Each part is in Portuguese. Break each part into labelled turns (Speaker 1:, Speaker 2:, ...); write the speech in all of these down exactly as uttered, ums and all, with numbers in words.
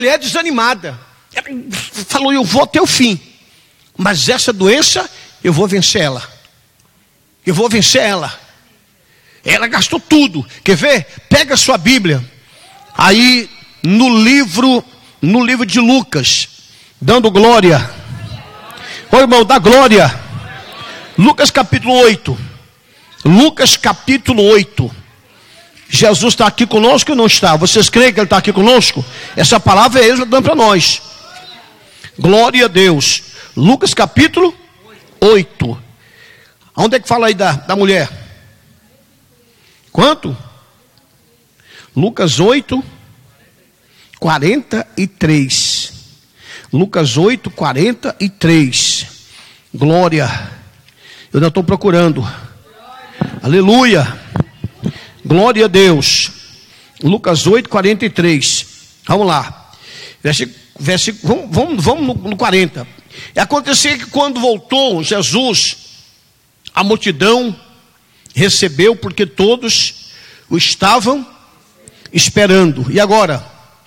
Speaker 1: mulher desanimada. Ela falou, eu vou até o fim. Mas essa doença, eu vou vencer ela. Eu vou vencer ela. Ela gastou tudo. Quer ver? Pega a sua Bíblia. Aí, no livro, no livro de Lucas, dando glória. Ô irmão, dá glória. Lucas capítulo oito. Lucas capítulo oito. Jesus está aqui conosco ou não está? Vocês creem que Ele está aqui conosco? Essa palavra é Ele dando para nós. Glória a Deus. Lucas capítulo oito. Onde é que fala aí da, da mulher? Quanto? Lucas oito, quarenta e três. Lucas oito, quarenta e três. Glória. Eu ainda estou procurando. Aleluia. Glória a Deus. Lucas oito, quarenta e três. Vamos lá. Versículo, versículo, vamos, vamos, vamos no, no quarenta. Aconteceu que quando voltou Jesus, a multidão recebeu, porque todos o estavam esperando. E agora?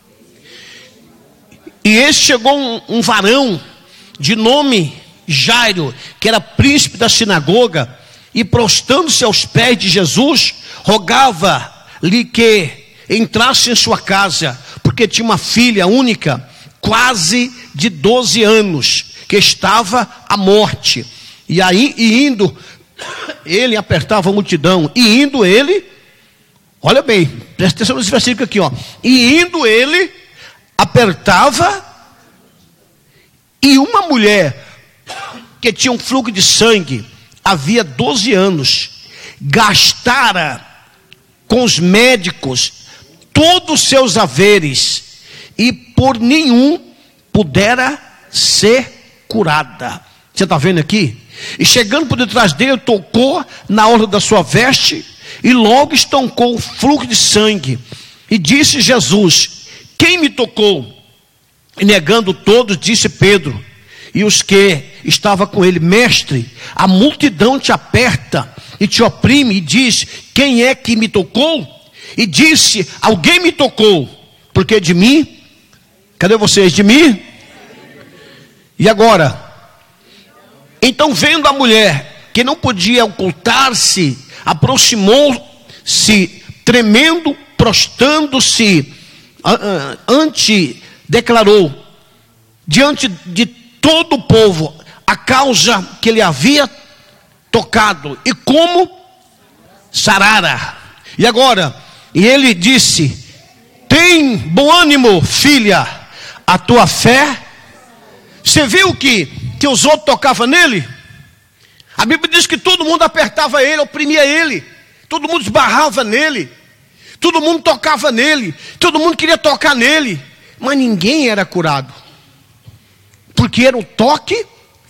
Speaker 1: E esse chegou um, um varão de nome Jairo, que era príncipe da sinagoga, e prostrando-se aos pés de Jesus, rogava-lhe que entrasse em sua casa, porque tinha uma filha única, quase de doze anos, que estava à morte. E aí, e indo, ele apertava a multidão, e indo ele, olha bem, presta atenção nesse versículo aqui, ó. E indo ele, apertava, e uma mulher que tinha um fluxo de sangue, havia doze anos, gastara com os médicos todos os seus haveres, e por nenhum pudera ser curada. Você está vendo aqui? E chegando por detrás dele, tocou na orla da sua veste, e logo estancou o fluxo de sangue. E disse Jesus: quem me tocou? E negando todos, disse Pedro. E os que estavam com ele: mestre, a multidão te aperta e te oprime. E diz: quem é que me tocou? E disse: alguém me tocou, porque de mim, cadê vocês? De mim? E agora? Então, vendo a mulher que não podia ocultar-se, aproximou-se, tremendo, prostrando-se, ante, declarou, diante de todo o povo, a causa que ele havia tocado, e como sarara. E agora, e ele disse: tem bom ânimo, filha, a tua fé. Você viu que, que os outros tocavam nele? A Bíblia diz que todo mundo apertava ele, oprimia ele, todo mundo esbarrava nele, todo mundo tocava nele, todo mundo queria tocar nele, mas ninguém era curado, porque era o toque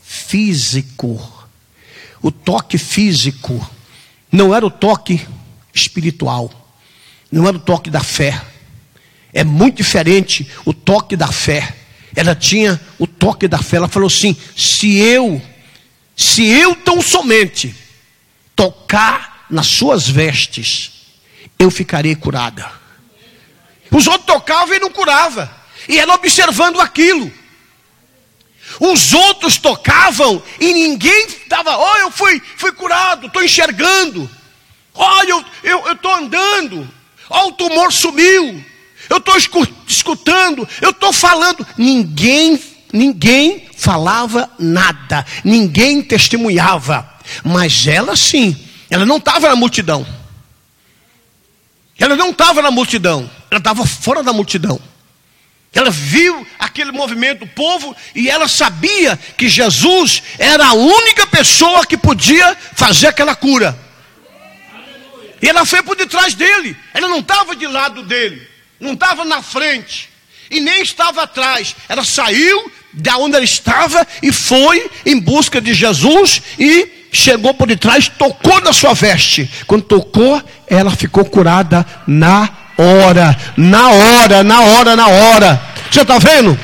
Speaker 1: físico. O toque físico não era o toque espiritual, não era o toque da fé. É muito diferente o toque da fé. Ela tinha o toque da fé. Ela falou assim: se eu, se eu tão somente tocar nas suas vestes, eu ficarei curada. Os outros tocavam e não curava, e ela observando aquilo. Os outros tocavam e ninguém estava: olha, eu fui, fui curado, estou enxergando, olha, eu estou andando, olha, o tumor sumiu, eu estou escutando, eu estou falando. Ninguém, ninguém falava nada, ninguém testemunhava. Mas ela sim, ela não estava na multidão. Ela não estava na multidão, ela estava fora da multidão. Ela viu aquele movimento do povo, e ela sabia que Jesus era a única pessoa que podia fazer aquela cura. E ela foi por detrás dele, ela não estava de lado dele, não estava na frente, e nem estava atrás. Ela saiu da onde ela estava e foi em busca de Jesus, e chegou por detrás, tocou na sua veste. Quando tocou, ela ficou curada na hora, na hora, na hora, na hora. Você está vendo?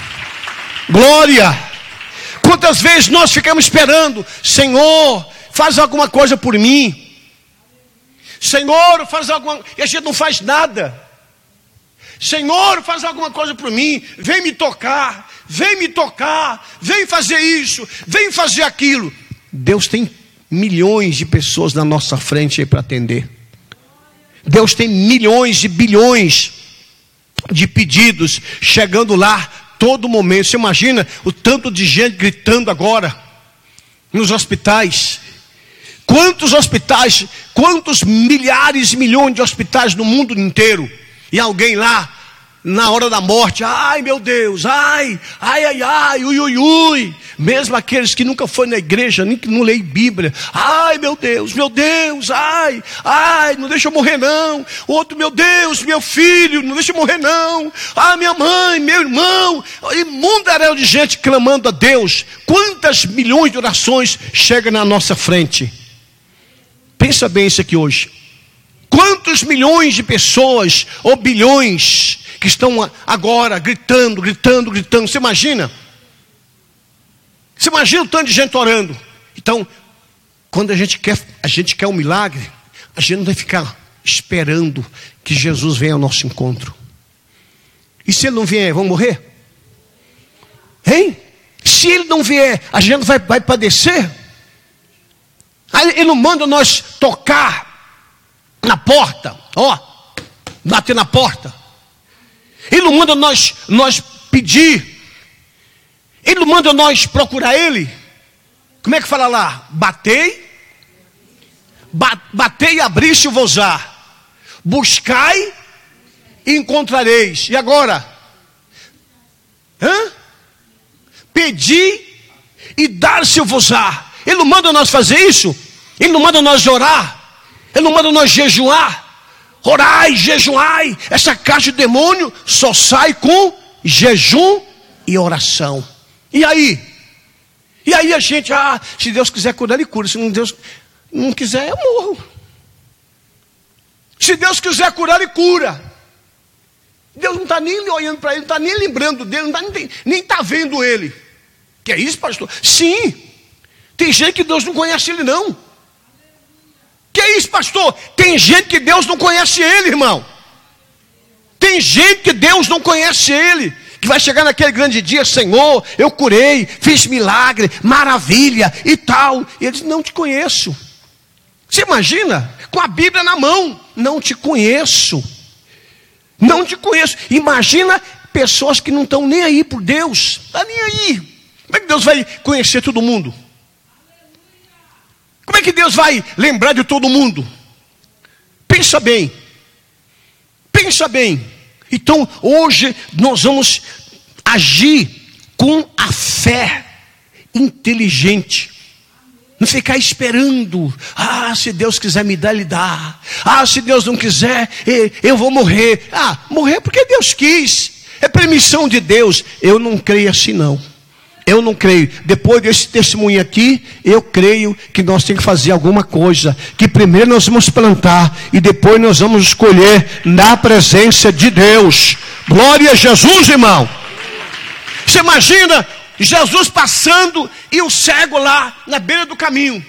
Speaker 1: Glória. Quantas vezes nós ficamos esperando: Senhor, faz alguma coisa por mim, Senhor, faz alguma, e a gente não faz nada. Senhor, faz alguma coisa por mim, vem me tocar, vem me tocar, vem fazer isso, vem fazer aquilo. Deus tem milhões de pessoas na nossa frente aí para atender. Deus tem milhões e bilhões de pedidos chegando lá todo momento. Você imagina o tanto de gente gritando agora nos hospitais. Quantos hospitais, quantos milhares e milhões de hospitais no mundo inteiro. E alguém lá, na hora da morte, ai meu Deus, ai, ai, ai, ai, ui, ui, ui. Mesmo aqueles que nunca foram na igreja, nem que não leem Bíblia. Ai meu Deus, meu Deus, ai, ai, não deixa eu morrer não. Outro, meu Deus, meu filho, não deixa eu morrer não. Ah, minha mãe, meu irmão. E mundaréu de gente clamando a Deus. Quantas milhões de orações chegam na nossa frente? Pensa bem isso aqui hoje. Quantos milhões de pessoas, ou bilhões, que estão agora gritando, gritando, gritando. Você imagina? Você imagina o tanto de gente orando. Então, quando a gente quer, a gente quer um milagre, a gente não vai ficar esperando que Jesus venha ao nosso encontro. E se ele não vier, vamos morrer? Hein? Se ele não vier, a gente vai, vai padecer? Aí ele não manda nós tocar na porta, ó, bater na porta. Ele não manda nós, nós pedir. Ele não manda nós procurar ele. Como é que fala lá? Batei, ba, batei e abri-se-vos-á. Buscai e encontrareis. E agora? Hã? Pedi e dar-se-vos-á. Ele não manda nós fazer isso. Ele não manda nós orar. Ele não manda nós jejuar. Orai, jejuai. Essa caixa de demônio só sai com jejum e oração. E aí? E aí a gente, ah, se Deus quiser curar, ele cura. Se não, Deus não quiser, eu morro. Se Deus quiser curar, ele cura. Deus não está nem olhando para ele, não está nem lembrando dele, não está nem está vendo ele. Que é isso, pastor? Sim. Tem gente que Deus não conhece ele não. Que é isso, pastor? Tem gente que Deus não conhece ele, irmão. Tem gente que Deus não conhece ele. Que vai chegar naquele grande dia, Senhor, eu curei, fiz milagre, maravilha e tal. E ele diz, não te conheço. Você imagina? Com a Bíblia na mão, não te conheço. Não te conheço. Imagina pessoas que não estão nem aí por Deus. Está nem aí. Como é que Deus vai conhecer todo mundo? Como é que Deus vai lembrar de todo mundo? Pensa bem. Pensa bem. Então, hoje nós vamos agir com a fé inteligente. Não ficar esperando. Ah, se Deus quiser me dar, Ele dá. Ah, se Deus não quiser, eu vou morrer. Ah, morrer porque Deus quis. É permissão de Deus. Eu não creio assim não. Eu não creio. Depois desse testemunho aqui, eu creio que nós temos que fazer alguma coisa. Que primeiro nós vamos plantar e depois nós vamos escolher na presença de Deus. Glória a Jesus, irmão. Você imagina Jesus passando e o cego lá na beira do caminho.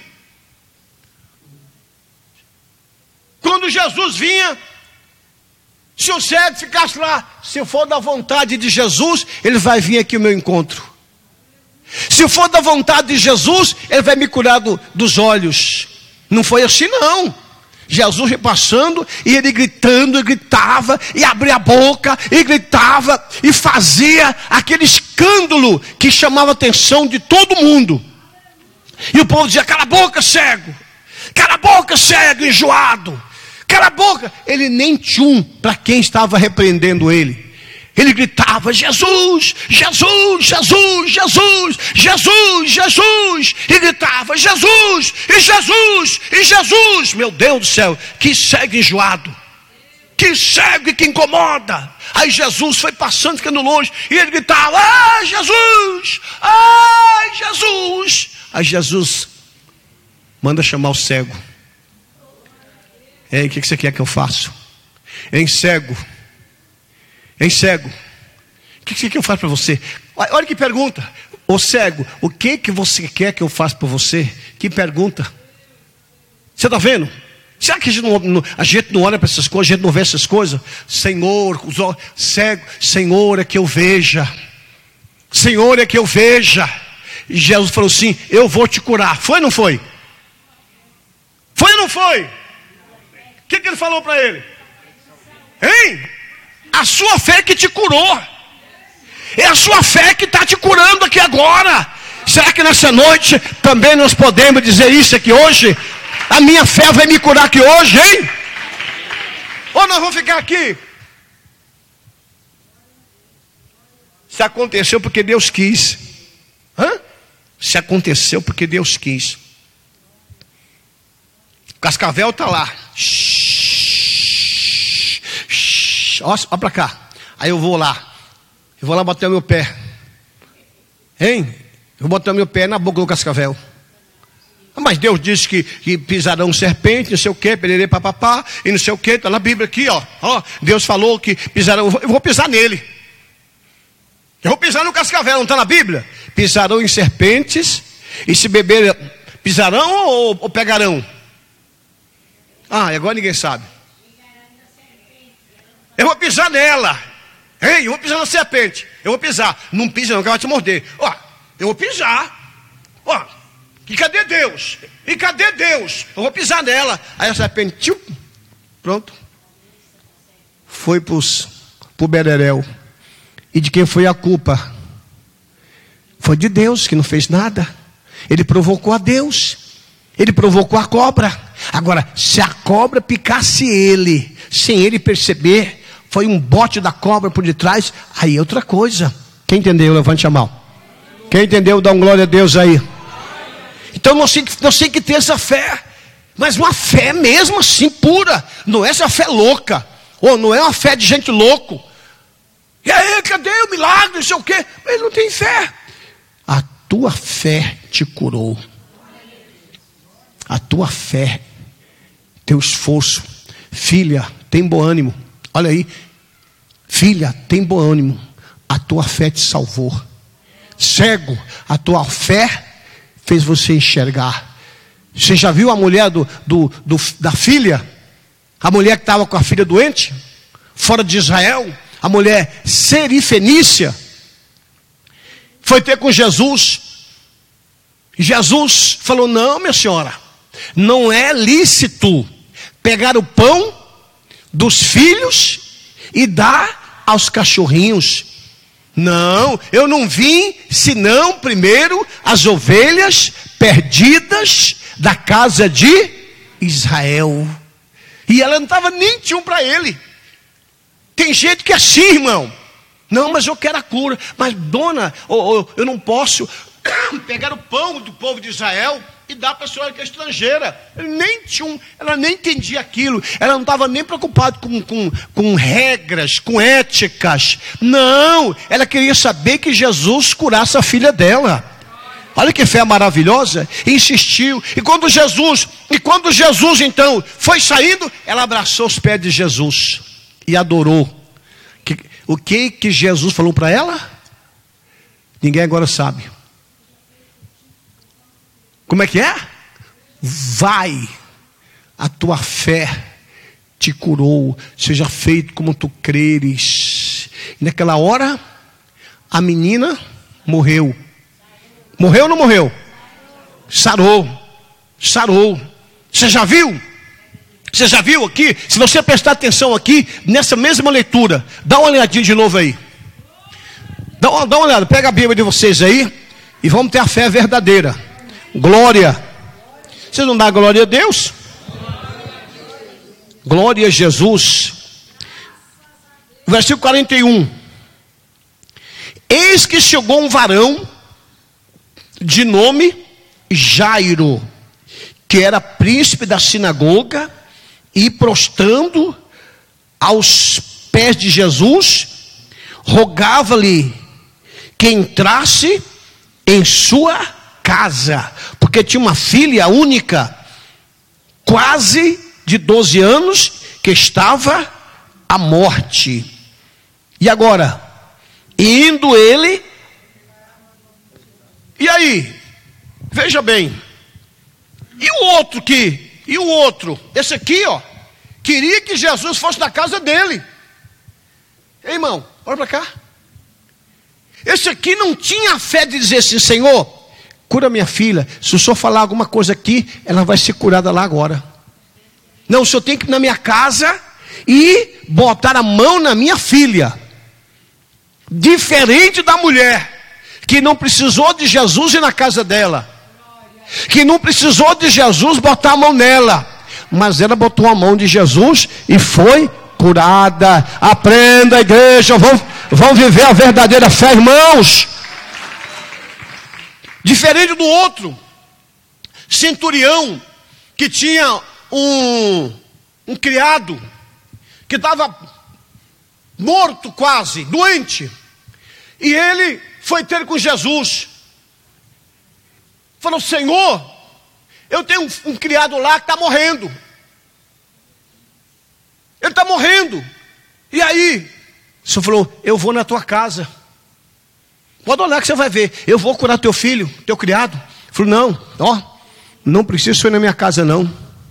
Speaker 1: Quando Jesus vinha, se o cego ficasse lá, se for da vontade de Jesus, ele vai vir aqui ao meu encontro. Se for da vontade de Jesus, ele vai me curar do, dos olhos. Não foi assim não. Jesus ia passando e ele gritando, e gritava, e abria a boca, e gritava, e fazia aquele escândalo que chamava a atenção de todo mundo. E o povo dizia, cala a boca, cego. Cala a boca, cego, enjoado. Cala a boca. Ele nem tchum para quem estava repreendendo ele. Ele gritava, Jesus, Jesus, Jesus, Jesus, Jesus, Jesus. E gritava, Jesus, e Jesus, e Jesus. Meu Deus do céu, que cego enjoado. Que cego e que incomoda. Aí Jesus foi passando, ficando longe. E ele gritava, ai Jesus, ai Jesus. Aí Jesus manda chamar o cego. Ei, o que você quer que eu faça? Ei, cego. Ei, cego, o que você quer que eu faça para você? Olha que pergunta. Ô cego, o que, que você quer que eu faça para você? Que pergunta. Você está vendo? Será que a gente não, não, a gente não olha para essas coisas, a gente não vê essas coisas? Senhor, os olhos cegos, Senhor, é que eu veja. Senhor, é que eu veja. E Jesus falou assim: eu vou te curar. Foi ou não foi? Foi ou não foi? O que, que ele falou para ele? Hein? A sua fé que te curou. É a sua fé que está te curando aqui agora. Será que nessa noite também nós podemos dizer isso aqui hoje? A minha fé vai me curar aqui hoje, hein? Ou nós vamos ficar aqui? Se aconteceu porque Deus quis. Hã? Se aconteceu porque Deus quis. O Cascavel está lá. Olha, olha para cá. Aí eu vou lá. Eu vou lá bater o meu pé. Hein? Eu vou botar o meu pé na boca do Cascavel. Mas Deus disse que, que pisarão serpente, não sei o que, pererê, papapá, e não sei o que, está na Bíblia aqui, ó. ó. Deus falou que pisarão, eu vou, eu vou pisar nele. Eu vou pisar no Cascavel, não está na Bíblia? Pisarão em serpentes, e se beber, pisarão ou, ou pegarão? Ah, e agora ninguém sabe. Eu vou pisar nela. Ei, eu vou pisar na serpente. Eu vou pisar. Não pisa não, que ela vai te morder. Ó, eu vou pisar. Ó, e cadê Deus? E cadê Deus? Eu vou pisar nela. Aí a serpente, tchum, pronto. Foi para o bereréu. E de quem foi a culpa? Foi de Deus, que não fez nada. Ele provocou a Deus. Ele provocou a cobra. Agora, se a cobra picasse ele, sem ele perceber, foi um bote da cobra por detrás, aí é outra coisa. Quem entendeu? Levante a mão. Quem entendeu? Dá um glória a Deus aí. Então nós temos, nós temos que ter essa fé. Mas uma fé mesmo assim, pura. Não é essa fé louca. Ou não é uma fé de gente louco. E aí, cadê o milagre? Não sei o quê. Mas ele não tem fé. A tua fé te curou. A tua fé, teu esforço. Filha, tem bom ânimo. Olha aí. Filha, tem bom ânimo. A tua fé te salvou. Cego, a tua fé fez você enxergar. Você já viu a mulher do, do, do, da filha? A mulher que estava com a filha doente? Fora de Israel? A mulher serifenícia? Foi ter com Jesus. Jesus falou: não, minha senhora, não é lícito pegar o pão dos filhos e dar aos cachorrinhos. Não, eu não vim senão primeiro as ovelhas perdidas da casa de Israel. E ela não estava nem tinha um para ele. Tem gente que é assim, irmão. Não, mas eu quero a cura. Mas dona, oh, oh, eu não posso pegar o pão do povo de Israel e dar para a senhora que é estrangeira. Nem tinha um, ela nem entendia aquilo. Ela não estava nem preocupada com, com, com regras, com éticas. Não, ela queria saber que Jesus curasse a filha dela. Olha que fé maravilhosa. E insistiu. E quando Jesus, e quando Jesus então foi saindo, ela abraçou os pés de Jesus e adorou. Que, o que que Jesus falou para ela? Ninguém agora sabe. Como é que é? Vai, a tua fé te curou, seja feito como tu creres. E naquela hora, a menina morreu. Morreu ou não morreu? Sarou, sarou. Você já viu? Você já viu aqui? Se você prestar atenção aqui, nessa mesma leitura, dá uma olhadinha de novo aí. Dá uma, dá uma olhada, pega a Bíblia de vocês aí e vamos ter a fé verdadeira. Glória. Vocês não dão glória a Deus? Glória a Jesus. Versículo quarenta e um. Eis que chegou um varão de nome Jairo, que era príncipe da sinagoga, e prostrando aos pés de Jesus, rogava-lhe que entrasse em sua casa, porque tinha uma filha única, quase de doze anos, que estava à morte. E agora, indo ele, e aí, veja bem, e o outro que E o outro, esse aqui, ó, queria que Jesus fosse na casa dele. Ei, irmão, olha para cá. Esse aqui não tinha fé de dizer assim: Senhor, cura minha filha. Se o senhor falar alguma coisa aqui, ela vai ser curada lá agora. Não, o senhor tem que ir na minha casa e botar a mão na minha filha. Diferente da mulher que não precisou de Jesus ir na casa dela, que não precisou de Jesus botar a mão nela, mas ela botou a mão de Jesus e foi curada. Aprenda, igreja, vão, vão viver a verdadeira fé, irmãos. Diferente do outro centurião, que tinha um, um criado que estava morto quase, doente, e ele foi ter com Jesus. Falou: Senhor, eu tenho um, um criado lá que está morrendo. Ele está morrendo. E aí? O Senhor falou: eu vou na tua casa. Pode olhar que você vai ver. Eu vou curar teu filho, teu criado. Ele falou: não, ó, não precisa ir na minha casa não.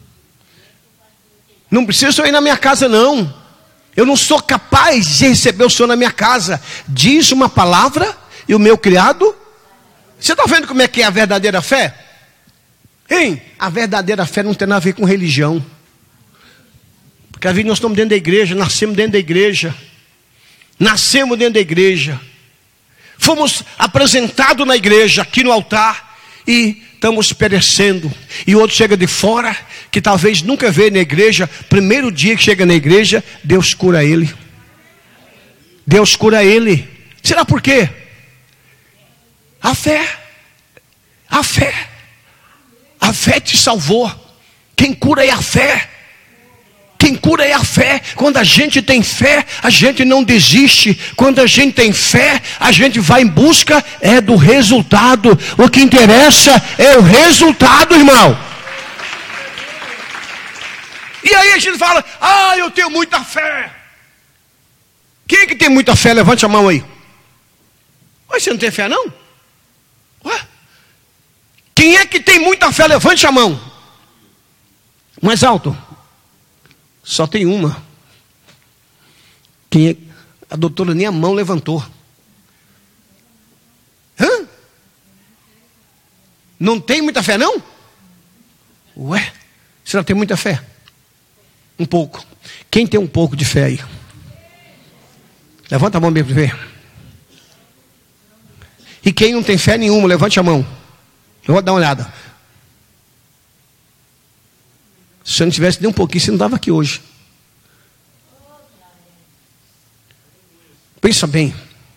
Speaker 1: Não precisa ir na minha casa não. Eu não sou capaz de receber o Senhor na minha casa. Diz uma palavra e o meu criado. Você está vendo como é que é a verdadeira fé? Hein? A verdadeira fé não tem nada a ver com religião. Porque às vezes nós estamos dentro da igreja, nascemos dentro da igreja. Nascemos dentro da igreja. Fomos apresentados na igreja, aqui no altar, e estamos perecendo. E outro chega de fora, que talvez nunca veio na igreja. Primeiro dia que chega na igreja, Deus cura ele. Deus cura ele. Será por quê? A fé, a fé, a fé te salvou. Quem cura é a fé. Quem cura é a fé. Quando a gente tem fé, a gente não desiste. Quando a gente tem fé, a gente vai em busca é do resultado. O que interessa é o resultado, irmão. E aí a gente fala: ah, eu tenho muita fé. Quem é que tem muita fé? Levante a mão aí. Mas você não tem fé não? Ué? Quem é que tem muita fé? Levante a mão. Mais alto. Só tem uma. Quem é? A doutora nem a mão levantou. Hã? Não tem muita fé não? Ué? Você não tem muita fé? Um pouco. Quem tem um pouco de fé aí? Levanta a mão mesmo para ver. E quem não tem fé nenhuma, levante a mão. Eu vou dar uma olhada. Se eu não tivesse nem um pouquinho, você não estava aqui hoje. Pensa bem.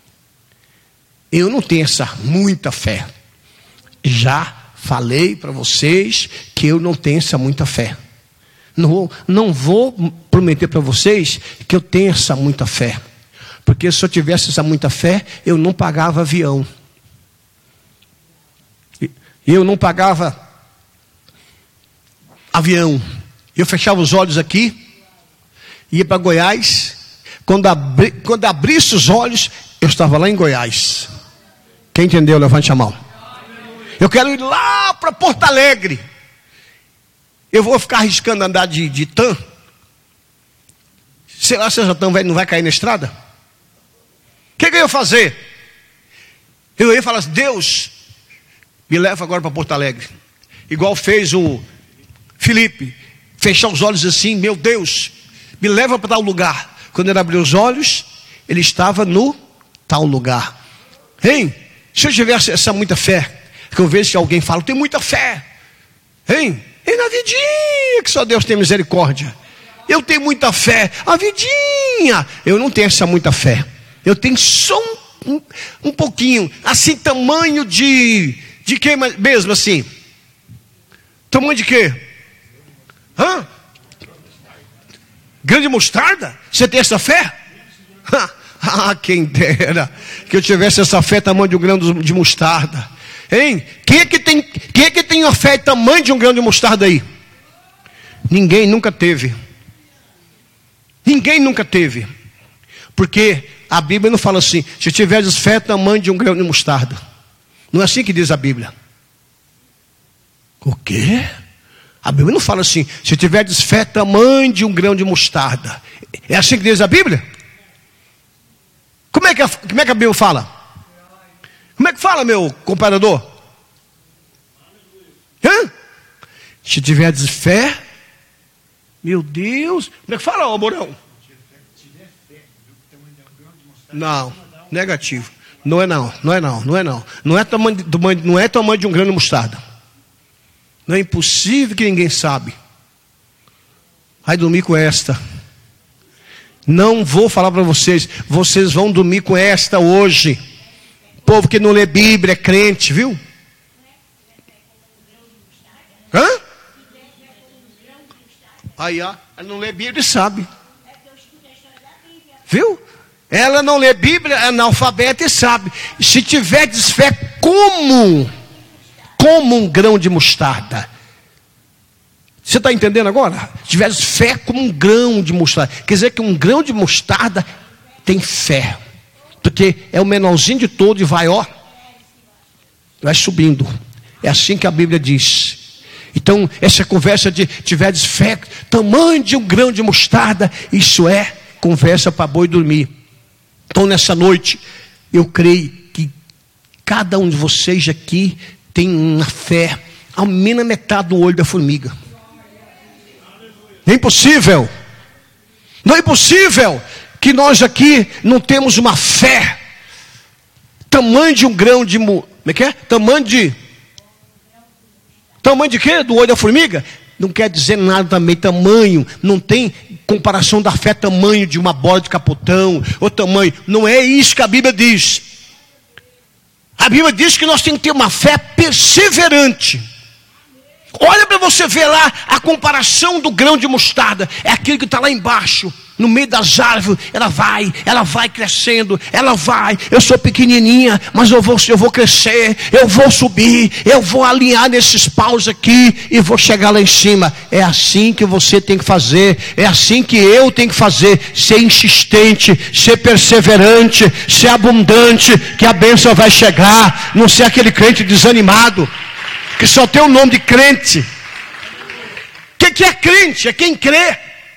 Speaker 1: Eu não tenho essa muita fé. Já falei para vocês que eu não tenho essa muita fé. Não vou, não vou prometer para vocês que eu tenho essa muita fé. Porque se eu tivesse essa muita fé, eu não pagava avião. Eu não pagava avião. Eu fechava os olhos aqui, ia para Goiás. Quando, abri, quando abrisse os olhos, eu estava lá em Goiás. Quem entendeu, levante a mão. Eu quero ir lá para Porto Alegre. Eu vou ficar arriscando andar de, de tan? Será que essa tan não vai cair na estrada? O que, que eu ia fazer? Eu ia falar assim: Deus, me leva agora para Porto Alegre. Igual fez o Felipe. Fechar os olhos assim: meu Deus, me leva para tal lugar. Quando ele abriu os olhos, ele estava no tal lugar. Hein? Se eu tivesse essa muita fé, que eu vejo que alguém fala: tem muita fé. Hein? E na vidinha, que só Deus tem misericórdia. Eu tenho muita fé. A vidinha, eu não tenho essa muita fé. Eu tenho só um, um, um pouquinho. Assim, tamanho de... De que mesmo assim? Tamanho de quê? Hã? Grande mostarda? Você tem essa fé? Ah, quem dera que eu tivesse essa fé tamanho de um grão de mostarda. Hein? Quem é que tem, quem é que tem a fé tamanho de um grão de mostarda aí? Ninguém nunca teve. Ninguém nunca teve. Porque a Bíblia não fala assim: se tiveres fé tamanho de um grão de mostarda. Não é assim que diz a Bíblia. O quê? A Bíblia não fala assim, se tiverdes fé tamanho de um grão de mostarda. É assim que diz a Bíblia? Como é que a, como é que a Bíblia fala? Como é que fala, meu comparador? Hã? Se tiverdes fé, meu Deus, como é que fala, ô Mourão? Não, negativo. Não é não, não é não, não é não. Não é tamanho, não é tamanho de um grão de mostarda. Não é impossível que ninguém sabe. Vai dormir com esta. Não vou falar para vocês, vocês vão dormir com esta hoje. Povo que não lê Bíblia, é crente, viu? Hã? Aí, ó, ela não lê Bíblia e sabe. Viu? Ela não lê Bíblia, é analfabeta e sabe. Se tiverdes fé como, como um grão de mostarda. Você está entendendo agora? Se tiverdes fé como um grão de mostarda. Quer dizer que um grão de mostarda tem fé. Porque é o menorzinho de todo e vai, ó. Vai subindo. É assim que a Bíblia diz. Então, essa conversa de tiverdes fé, tamanho de um grão de mostarda, isso é conversa para boi dormir. Então, nessa noite, eu creio que cada um de vocês aqui tem uma fé, ao menos a metade do olho da formiga. É impossível. Não é impossível que nós aqui não temos uma fé, tamanho de um grão de... Como é que é? Tamanho de... Tamanho de quê? Do olho da formiga? Não quer dizer nada também, tamanho, não tem comparação da fé, tamanho de uma bola de capotão, ou tamanho, não é isso que a Bíblia diz. A Bíblia diz que nós temos que ter uma fé perseverante. Olha para você ver lá a comparação do grão de mostarda, é aquele que está lá embaixo, no meio das árvores, ela vai, ela vai crescendo, ela vai, eu sou pequenininha, mas eu vou, eu vou crescer, eu vou subir, eu vou alinhar nesses paus aqui, e vou chegar lá em cima. É assim que você tem que fazer, é assim que eu tenho que fazer, ser insistente, ser perseverante, ser abundante, que a bênção vai chegar, não ser aquele crente desanimado, que só tem o nome de crente. O que, que é crente? É quem crê.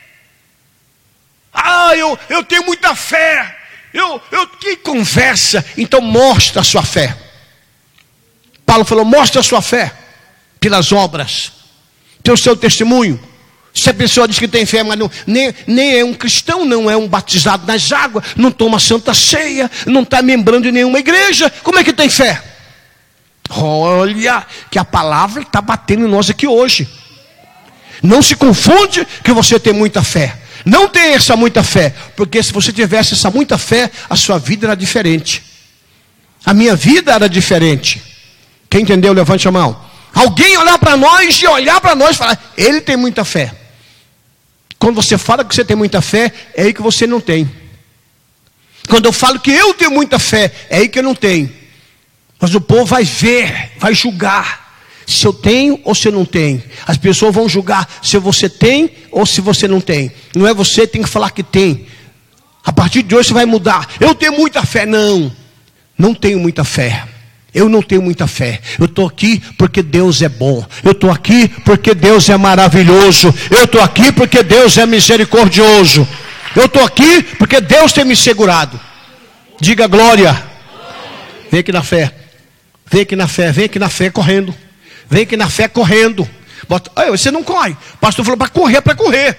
Speaker 1: Ah, eu, eu tenho muita fé. Eu, eu, que conversa. Então mostra a sua fé. Paulo falou, mostra a sua fé pelas obras. Tem o seu testemunho. Se a pessoa diz que tem fé, mas não, nem, nem é um cristão, não é um batizado nas águas, não toma santa ceia, não está membrando em nenhuma igreja, como é que tem fé? Olha, que a palavra está batendo em nós aqui hoje. Não se confunde que você tem muita fé. Não tem essa muita fé, porque se você tivesse essa muita fé, a sua vida era diferente. A minha vida era diferente. Quem entendeu, levante a mão. Alguém olhar para nós e olhar para nós e falar, ele tem muita fé. Quando você fala que você tem muita fé, é aí que você não tem. Quando eu falo que eu tenho muita fé, é aí que eu não tenho. Mas o povo vai ver, vai julgar se eu tenho ou se eu não tenho. As pessoas vão julgar se você tem ou se você não tem. Não é você que tem que falar que tem. A partir de hoje você vai mudar. Eu tenho muita fé. Não, não tenho muita fé. Eu não tenho muita fé. Eu estou aqui porque Deus é bom. Eu estou aqui porque Deus é maravilhoso. Eu estou aqui porque Deus é misericordioso. Eu estou aqui porque Deus tem me segurado. Diga glória. Vem aqui na fé. Vem aqui na fé, vem aqui na fé correndo. Vem aqui na fé correndo. Bota, ah, você não corre. O pastor falou para correr, é para correr.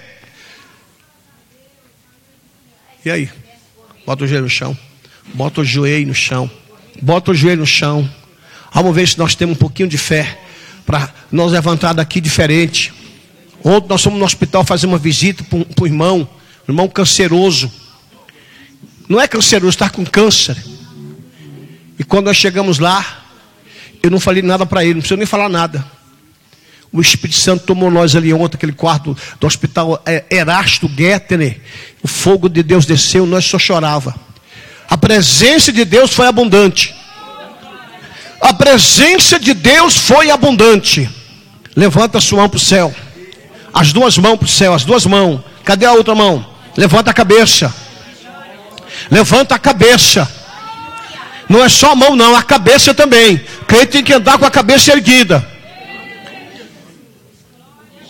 Speaker 1: E aí? Bota o joelho no chão. Bota o joelho no chão. Bota o joelho no chão. Vamos ver se nós temos um pouquinho de fé para nós levantar daqui diferente. Ontem nós fomos no hospital fazer uma visita para um irmão, um irmão canceroso. Não é canceroso, está com câncer. E quando nós chegamos lá, eu não falei nada para ele, não preciso nem falar nada. O Espírito Santo tomou nós ali ontem, aquele quarto do hospital Erasto Gettner. O fogo de Deus desceu, nós só chorava. A presença de Deus foi abundante. A presença de Deus foi abundante. Levanta a sua mão para o céu. As duas mãos para o céu, as duas mãos. Cadê a outra mão? Levanta a cabeça. Levanta a cabeça. Não é só a mão não, a cabeça também. Crente tem que andar com a cabeça erguida.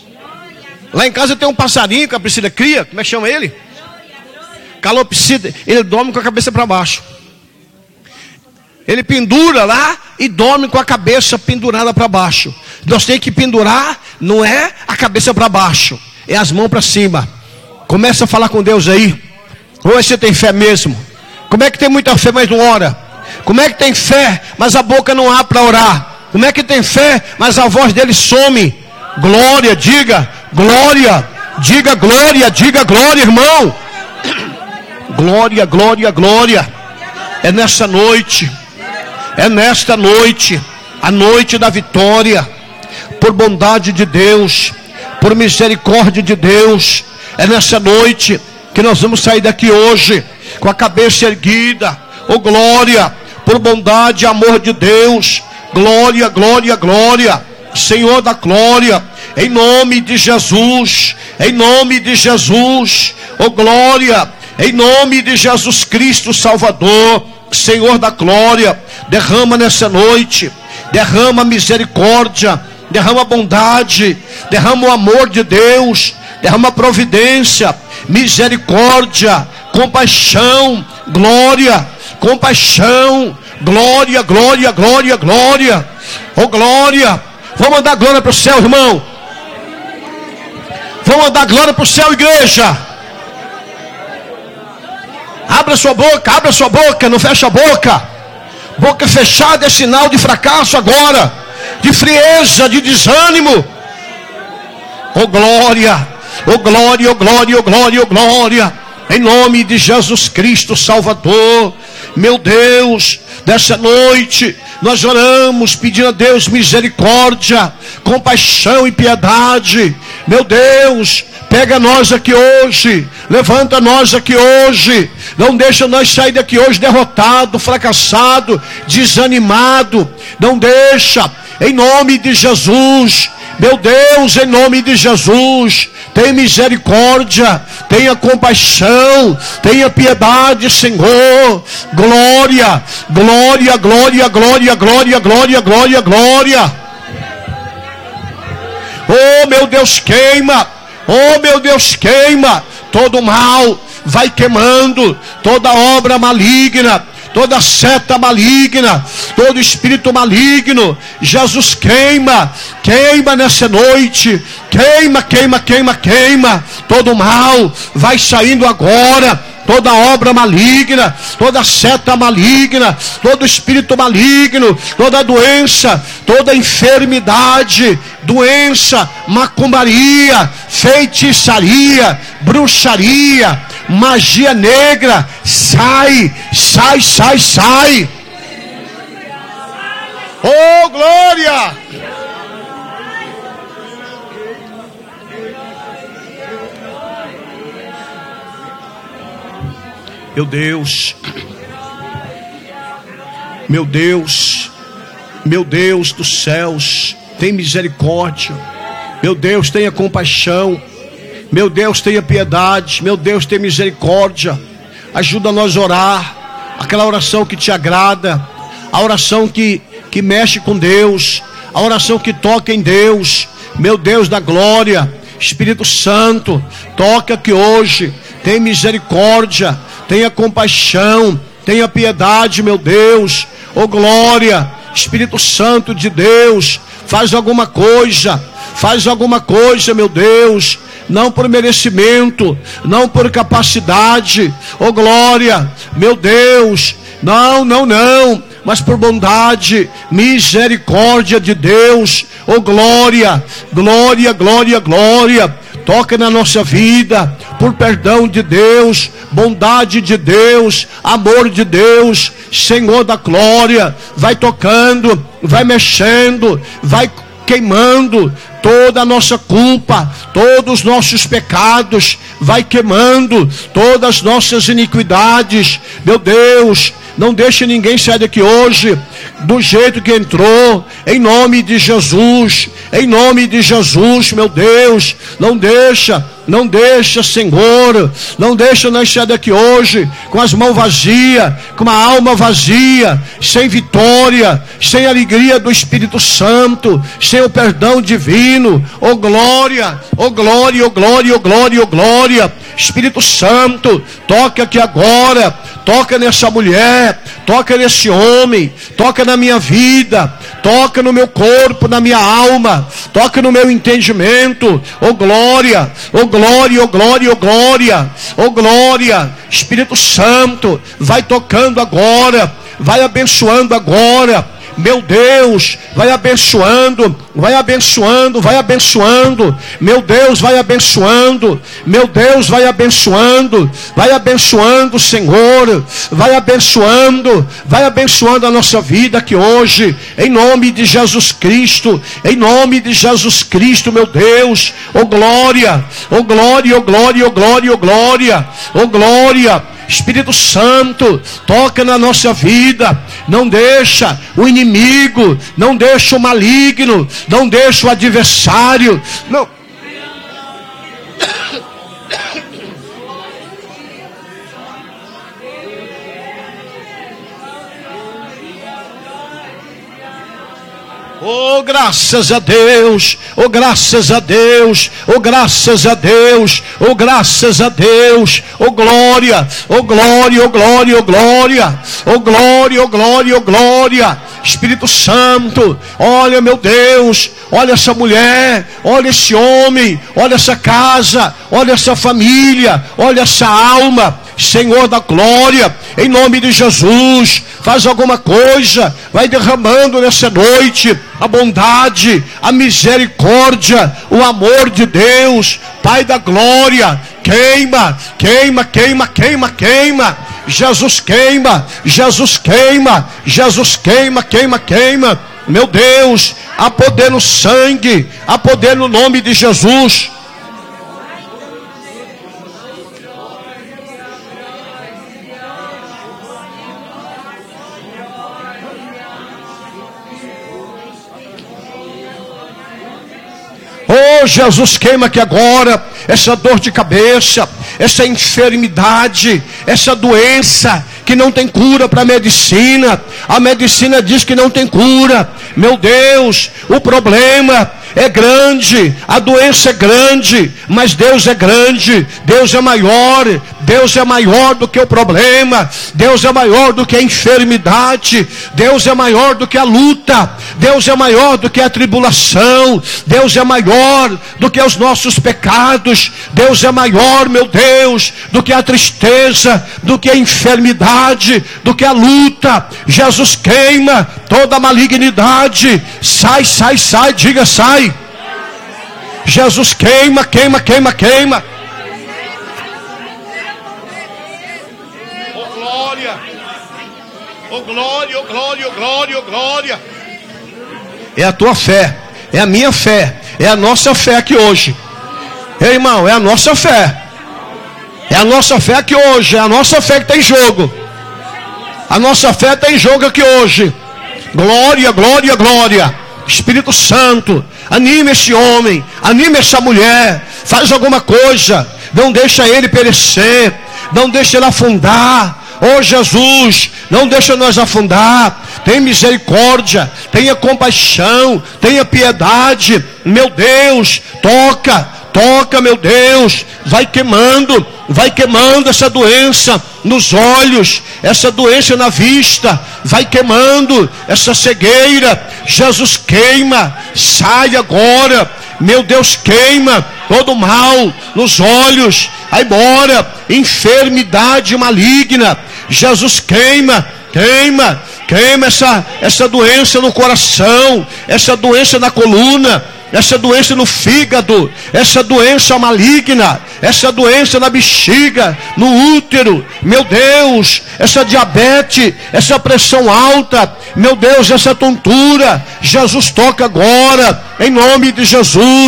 Speaker 1: Lá em casa tem um passarinho que a Priscila cria. Como é que chama ele? Calopsita. Ele dorme com a cabeça para baixo. Ele pendura lá e dorme com a cabeça pendurada para baixo. Nós temos que pendurar, não é a cabeça para baixo, é as mãos para cima. Começa a falar com Deus aí. Ou você tem fé mesmo? Como é que tem muita fé, mas não ora? Como é que tem fé, mas a boca não abre para orar? Como é que tem fé, mas a voz dele some? Glória, diga glória, diga glória, diga glória, irmão. Glória, glória, glória. É nessa noite, é nesta noite, a noite da vitória, por bondade de Deus, por misericórdia de Deus. É nessa noite que nós vamos sair daqui hoje, com a cabeça erguida. Oh glória, por bondade e amor de Deus. Glória, glória, glória. Senhor da glória, em nome de Jesus, em nome de Jesus. Oh glória, em nome de Jesus Cristo Salvador, Senhor da glória, derrama nessa noite, derrama misericórdia, derrama bondade, derrama o amor de Deus, derrama providência, misericórdia, compaixão, glória, compaixão, glória, glória, glória, glória. Oh glória, vamos dar glória para o céu, irmão. Vamos dar glória para o céu, igreja. Abra sua boca, abra sua boca, não fecha a boca. Boca fechada é sinal de fracasso agora, de frieza, de desânimo. Oh glória, oh glória, oh glória, oh glória, oh glória. Em nome de Jesus Cristo Salvador. Meu Deus, dessa noite nós oramos pedindo a Deus misericórdia, compaixão e piedade. Meu Deus, pega nós aqui hoje, levanta nós aqui hoje, não deixa nós sair daqui hoje derrotado, fracassado, desanimado, não deixa, em nome de Jesus. Meu Deus, em nome de Jesus, tenha misericórdia, tenha compaixão, tenha piedade, Senhor. Glória, glória, glória, glória, glória, glória, glória, glória. Oh meu Deus, queima, oh meu Deus, queima todo mal, vai queimando toda obra maligna, toda seta maligna, todo espírito maligno. Jesus, queima, queima nessa noite, queima, queima, queima, queima todo mal, vai saindo agora. Toda obra maligna, toda seta maligna, todo espírito maligno, toda doença, toda enfermidade, doença, macumbaria, feitiçaria, bruxaria, magia negra, sai, sai, sai, sai. Oh glória! Meu Deus, meu Deus, meu Deus dos céus, tem misericórdia. Meu Deus, tenha compaixão. Meu Deus, tenha piedade. Meu Deus, tenha misericórdia. Ajuda nós a orar aquela oração que te agrada, a oração que, que mexe com Deus, a oração que toca em Deus. Meu Deus da glória, Espírito Santo, toca aqui hoje. Tem misericórdia, tenha compaixão, tenha piedade, meu Deus. Oh glória, Espírito Santo de Deus, faz alguma coisa, faz alguma coisa, meu Deus. Não por merecimento, não por capacidade, oh glória, meu Deus. Não, não, não, mas por bondade, misericórdia de Deus. Oh glória, glória, glória, glória. Toca na nossa vida, por perdão de Deus, bondade de Deus, amor de Deus, Senhor da glória. Vai tocando, vai mexendo, vai queimando toda a nossa culpa, todos os nossos pecados, vai queimando todas as nossas iniquidades. Meu Deus, não deixe ninguém sair daqui hoje do jeito que entrou, em nome de Jesus, em nome de Jesus, meu Deus, não deixa, não deixa, Senhor, não deixa nós sair daqui hoje com as mãos vazias, com uma alma vazia, sem vitória, sem alegria do Espírito Santo, sem o perdão divino. Oh glória, oh glória, oh glória, oh glória, oh glória. Espírito Santo, toca aqui agora, toca nessa mulher, toca nesse homem, toca na minha vida, toca no meu corpo, na minha alma, toca no meu entendimento. Oh glória, oh glória, oh glória, oh glória, oh glória. Espírito Santo, vai tocando agora, vai abençoando agora. Meu Deus, vai abençoando, vai abençoando, vai abençoando. Meu Deus, vai abençoando. Meu Deus, vai abençoando. Vai abençoando, Senhor. Vai abençoando, vai abençoando a nossa vida aqui hoje. Em nome de Jesus Cristo, em nome de Jesus Cristo, meu Deus. Oh glória, oh glória, oh glória, oh glória, oh glória, oh glória. Espírito Santo, toca na nossa vida, não deixa o inimigo, não deixa o maligno, não deixa o adversário, não. Oh, graças a Deus, oh, graças a Deus, oh, graças a Deus, oh, graças a Deus, oh, glória, oh, glória, oh, glória, oh, glória, oh, glória, oh, glória, oh, glória. Espírito Santo, olha, meu Deus, olha essa mulher, olha esse homem, olha essa casa, olha essa família, olha essa alma. Senhor da glória, em nome de Jesus, faz alguma coisa, vai derramando nessa noite a bondade, a misericórdia, o amor de Deus, Pai da glória. Queima, queima, queima, queima, queima. Jesus queima, Jesus queima, Jesus queima, queima, queima. Meu Deus, há poder no sangue, há poder no nome de Jesus. Oh, Jesus, queima aqui agora essa dor de cabeça, essa enfermidade, essa doença que não tem cura para a medicina. A medicina diz que não tem cura. Meu Deus, o problema é grande, a doença é grande, mas Deus é grande, Deus é maior, Deus é maior do que o problema, Deus é maior do que a enfermidade, Deus é maior do que a luta, Deus é maior do que a tribulação, Deus é maior do que os nossos pecados, Deus é maior, meu Deus, do que a tristeza, do que a enfermidade, do que a luta. Jesus queima toda a malignidade, sai, sai, sai, diga sai. Jesus queima, queima, queima, queima. Oh glória, oh glória, oh glória, oh glória, oh glória. É a tua fé, é a minha fé, é a nossa fé aqui hoje. Ei, irmão, é a nossa fé. É a nossa fé aqui hoje, é a nossa fé que está em jogo. A nossa fé está em jogo aqui hoje. Glória, glória, glória. Espírito Santo, anime esse homem, anime essa mulher, faz alguma coisa, não deixa ele perecer, não deixa ele afundar. Oh Jesus, não deixa nós afundar. Tem misericórdia, tenha compaixão, tenha piedade. Meu Deus, toca, toca, meu Deus, vai queimando, vai queimando essa doença nos olhos, essa doença na vista, vai queimando essa cegueira. Jesus queima, sai agora, meu Deus, queima todo mal nos olhos, vai embora, enfermidade maligna. Jesus queima, queima, queima essa, essa doença no coração, essa doença na coluna, essa doença no fígado, essa doença maligna, essa doença na bexiga, no útero, meu Deus, essa diabetes, essa pressão alta, meu Deus, essa tontura. Jesus toca agora, em nome de Jesus,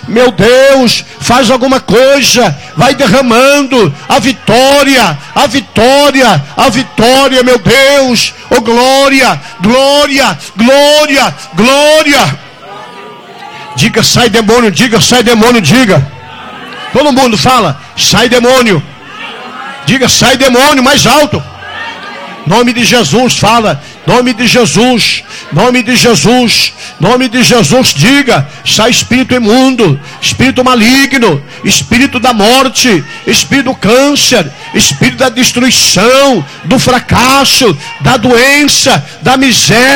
Speaker 1: Meu Deus, faz alguma coisa, vai derramando a vitória, a vitória, a vitória, meu Deus, oh glória, glória, glória, glória. Diga, sai demônio, diga, sai demônio, diga. Todo mundo fala, sai demônio. Diga, sai demônio, mais alto. Nome de Jesus, fala. Nome de Jesus, nome de Jesus, nome de Jesus. Diga, sai espírito imundo, espírito maligno, espírito da morte, espírito do câncer, espírito da destruição, do fracasso, da doença, da miséria.